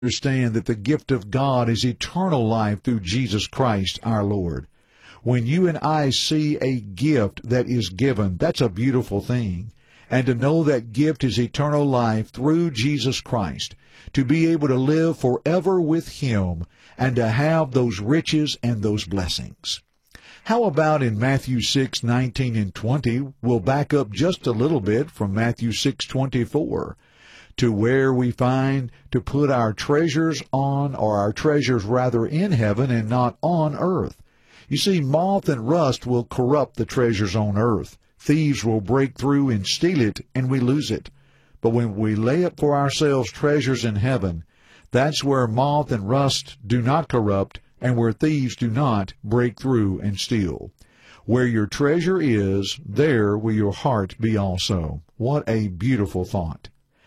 understand that the gift of God is eternal life through Jesus Christ our Lord. When you and I see a gift that is given, that's a beautiful thing. And to know that gift is eternal life through Jesus Christ, to be able to live forever with Him and to have those riches and those blessings. How about in Matthew 6:19 and 20? We'll back up just a little bit from Matthew 6:24 to where we find to put our treasures on, or our treasures rather in heaven and not on earth. You see, moth and rust will corrupt the treasures on earth. Thieves will break through and steal it, and we lose it. But when we lay up for ourselves treasures in heaven, that's where moth and rust do not corrupt, and where thieves do not break through and steal. Where your treasure is, there will your heart be also. What a beautiful thought.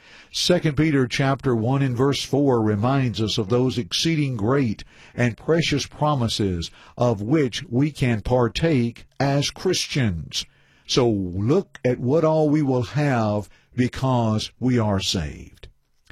2 Peter chapter 1 and verse 4 reminds us of those exceeding great and precious promises of which we can partake as Christians. So look at what all we will have because we are saved.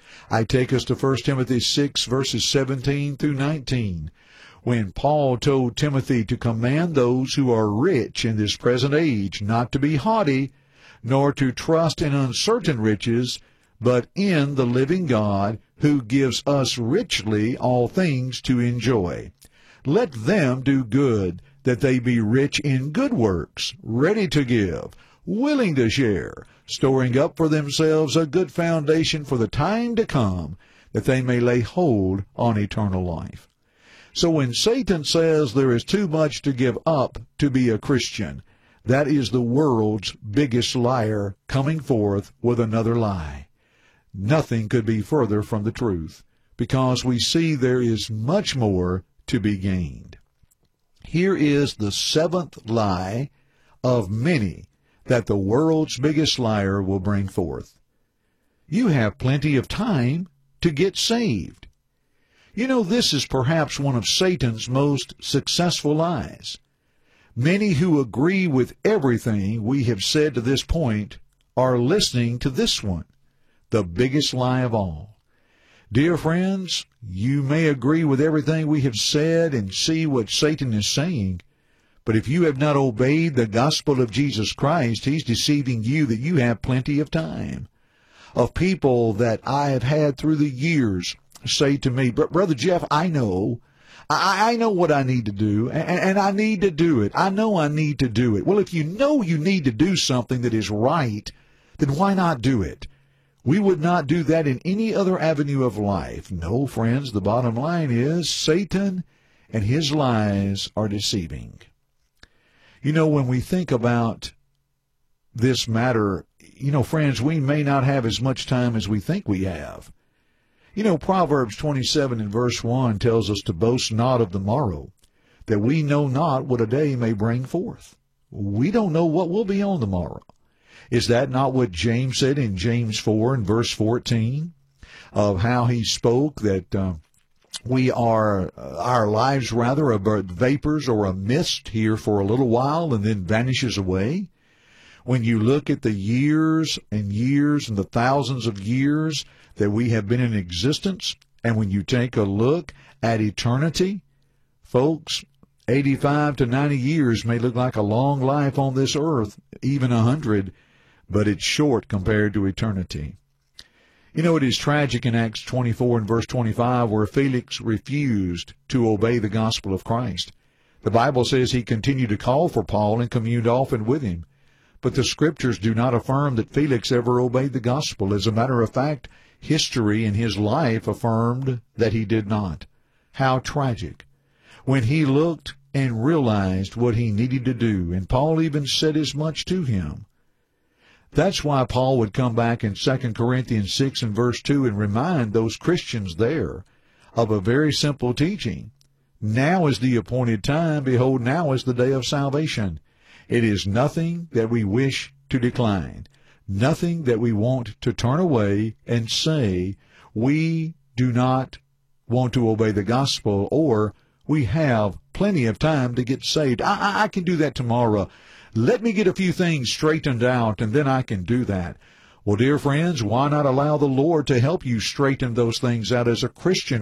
I take us to 1 Timothy 6 verses 17 through 19. When Paul told Timothy to command those who are rich in this present age not to be haughty, nor to trust in uncertain riches, but in the living God, who gives us richly all things to enjoy. Let them do good, that they be rich in good works, ready to give, willing to share, storing up for themselves a good foundation for the time to come, that they may lay hold on eternal life. So when Satan says there is too much to give up to be a Christian, that is the world's biggest liar coming forth with another lie. Nothing could be further from the truth, because we see there is much more to be gained. Here is the seventh lie of many that the world's biggest liar will bring forth. You have plenty of time to get saved. You know, this is perhaps one of Satan's most successful lies. Many who agree with everything we have said to this point are listening to this one, the biggest lie of all. Dear friends, you may agree with everything we have said and see what Satan is saying, but if you have not obeyed the gospel of Jesus Christ, he's deceiving you that you have plenty of time. Of people that I have had through the years say to me, Brother Jeff, I know what I need to do, and I need to do it. I know I need to do it. Well, if you know you need to do something that is right, then why not do it? We would not do that in any other avenue of life. No, friends, the bottom line is Satan and his lies are deceiving. You know, when we think about this matter, friends, we may not have as much time as we think we have. Proverbs 27 and verse 1 tells us to boast not of the morrow, that we know not what a day may bring forth. We don't know what will be on the morrow. Is that not what James said in James 4 and verse 14, of how he spoke that our lives rather are vapors or a mist here for a little while and then vanishes away? When you look at the years and the thousands of years that we have been in existence, and when you take a look at eternity, folks, 85 to 90 years may look like a long life on this earth, even 100, but it's short compared to eternity. It is tragic in Acts 24 and verse 25 where Felix refused to obey the gospel of Christ. The Bible says he continued to call for Paul and communed often with him. But the Scriptures do not affirm that Felix ever obeyed the gospel. As a matter of fact, history in his life affirmed that he did not. How tragic. When he looked and realized what he needed to do, and Paul even said as much to him. That's why Paul would come back in 2 Corinthians 6 and verse 2 and remind those Christians there of a very simple teaching. Now is the appointed time. Behold, now is the day of salvation. It is nothing that we wish to decline, nothing that we want to turn away and say we do not want to obey the gospel, or we have plenty of time to get saved. I can do that tomorrow. Let me get a few things straightened out, and then I can do that. Well, dear friends, why not allow the Lord to help you straighten those things out as a Christian